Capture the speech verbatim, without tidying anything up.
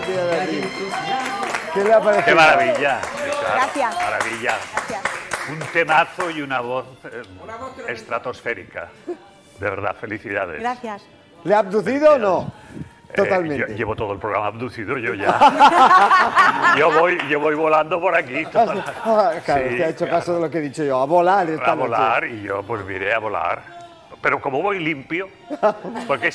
Felicidades a ti. ¿Qué le ha parecido? ¡Qué maravilla! Gracias. Maravilla. Gracias. Un temazo y una voz eh, estratosférica. De verdad, felicidades. Gracias. ¿Le ha abducido o no? Eh, Totalmente. yo llevo todo el programa abducido yo ya. yo, voy, yo voy volando por aquí. Toda... Ah, claro, Sí, usted ha hecho claro. caso de lo que he dicho yo. A volar esta A volar noche. y yo pues miré a volar. Pero como voy limpio, porque